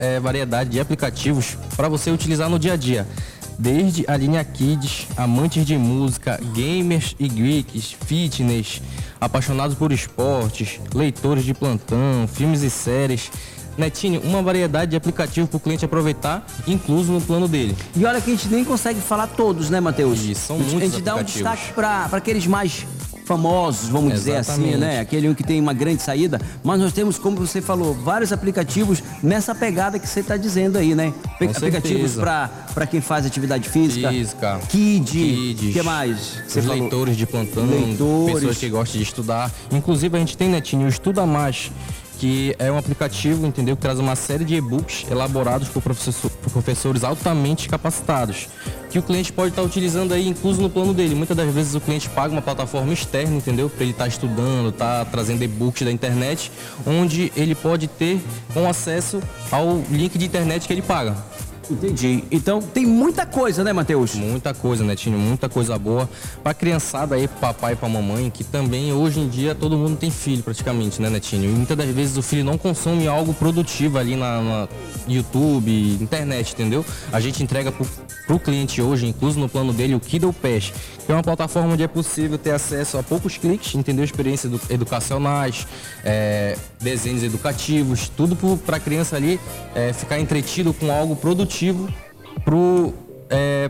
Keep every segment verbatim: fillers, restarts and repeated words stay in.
é, variedade de aplicativos para você utilizar no dia a dia. Desde a linha Kids, amantes de música, gamers e geeks, fitness, apaixonados por esportes, leitores de plantão, filmes e séries. Netinho, uma variedade de aplicativos para o cliente aproveitar, incluso no plano dele. E olha que a gente nem consegue falar todos, né, Matheus? Isso, são a gente, muitos a gente dá um aplicativos. destaque para aqueles mais famosos, vamos dizer Exatamente. assim, né? Aquele um que tem uma grande saída. Mas nós temos, como você falou, vários aplicativos nessa pegada que você está dizendo aí, né? Com aplicativos para quem faz atividade física. Física. Kid. Kids. O que mais? Os leitores de plantão, Leitores. pessoas que gostam de estudar. Inclusive a gente tem, Netinho, o Estuda Mais, que é um aplicativo, entendeu, que traz uma série de e-books elaborados por, professor, por professores altamente capacitados, que o cliente pode estar utilizando aí, incluso no plano dele. Muitas das vezes o cliente paga uma plataforma externa, entendeu, para ele estar estudando, estar trazendo e-books da internet, onde ele pode ter com acesso ao link de internet que ele paga. Entendi. Então tem muita coisa, né, Matheus? Muita coisa, Netinho, muita coisa boa pra criançada aí, pro papai e pra mamãe, que também hoje em dia todo mundo tem filho praticamente, né, Netinho? E muitas das vezes o filho não consome algo produtivo ali na, na YouTube, internet, entendeu? A gente entrega pro, pro cliente hoje, incluso no plano dele, o Kiddle Pass, que é uma plataforma onde é possível ter acesso a poucos cliques, entendeu? Experiências edu- educacionais, é, desenhos educativos, tudo pro, pra criança ali é, ficar entretido com algo produtivo pro é,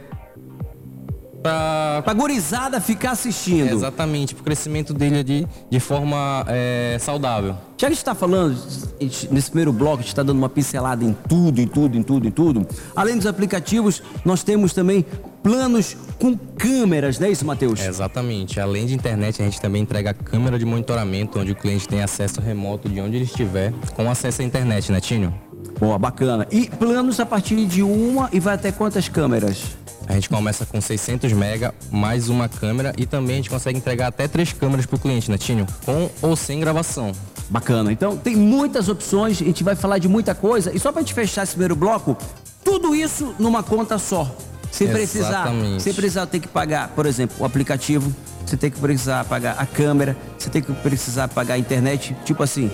pra, Pra gurizada ficar assistindo. exatamente, pro crescimento dele ali de forma é, saudável. Já que a gente está falando, a gente, nesse primeiro bloco, a gente está dando uma pincelada em tudo, em tudo, em tudo, em tudo. Além dos aplicativos, nós temos também planos com câmeras, não é isso, Matheus? Exatamente, além de internet, a gente também entrega câmera de monitoramento, onde o cliente tem acesso remoto de onde ele estiver, com acesso à internet, né, Tinho? Boa, bacana. E planos a partir de uma e vai até quantas câmeras? A gente começa com seiscentos mega, mais uma câmera, e também a gente consegue entregar até três câmeras pro cliente, né, Tinho? Com ou sem gravação. Bacana. Então, tem muitas opções, a gente vai falar de muita coisa. E só pra gente fechar esse primeiro bloco, tudo isso numa conta só. Sem precisar, Exatamente. sem precisar ter que pagar, por exemplo, o aplicativo, você tem que precisar pagar a câmera, você tem que precisar pagar a internet, tipo assim,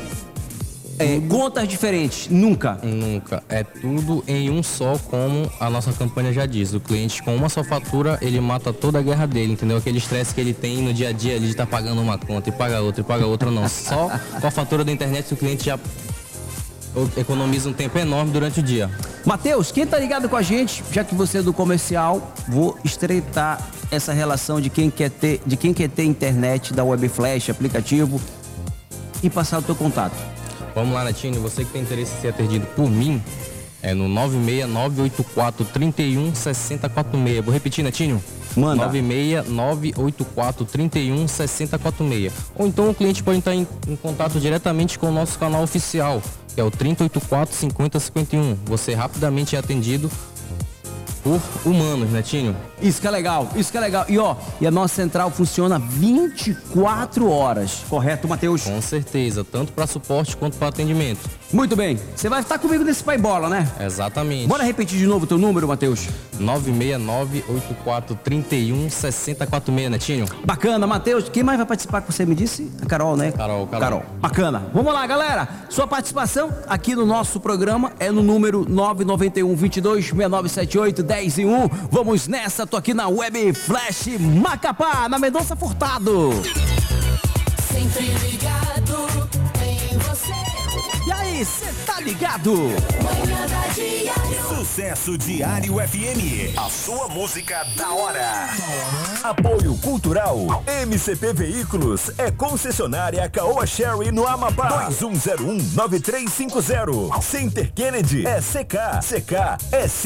é, contas diferentes, nunca. Nunca. É tudo em um só, como a nossa campanha já diz. O cliente, com uma só fatura, ele mata toda a guerra dele, entendeu? Aquele estresse que ele tem no dia a dia, ele de estar pagando uma conta e paga outra e paga outra, não. Só com a fatura da internet o cliente já economiza um tempo enorme durante o dia. Matheus, quem tá ligado com a gente, já que você é do comercial, vou estreitar essa relação de quem quer ter, de quem quer ter internet, da Web Flash, aplicativo, e passar o teu contato. Vamos lá, Netinho, você que tem interesse em ser atendido por mim, é no nove seis nove oito quatro, três um, seis zero quatro seis. Vou repetir, Netinho? Manda. nove seis nove oito quatro, três um, seis zero quatro seis. Ou então o cliente pode entrar em, em contato diretamente com o nosso canal oficial, que é o três oito quatro, cinquenta, cinquenta e um. Você rapidamente é atendido por humanos, Netinho? Isso que é legal, isso que é legal. E ó, e a nossa central funciona vinte e quatro horas, correto, Matheus? Com certeza, tanto para suporte quanto para atendimento. Muito bem, você vai estar comigo nesse Pai Bola, né? Exatamente. Bora repetir de novo o teu número, Matheus? nove seis nove oito quatro, três um, seis zero quatro seis, Netinho? Bacana, Matheus. Quem mais vai participar que você me disse? A Carol, né? Carol, Carol. Carol. Bacana. Vamos lá, galera. Sua participação aqui no nosso programa é no número nove nove um, vinte e dois, seis nove sete oito, dez e um. Vamos nessa, tô aqui na Web Flash Macapá, na Mendonça Furtado. Sempre ligado em você. E aí, cê tá ligado? Manhã da Diário. Sucesso Diário F M. A sua música da hora. Apoio Cultural. M C P Veículos é concessionária Caoa Sherry no Amapá. dois um zero um, nove três cinco zero. Center Kennedy é C K. C K é C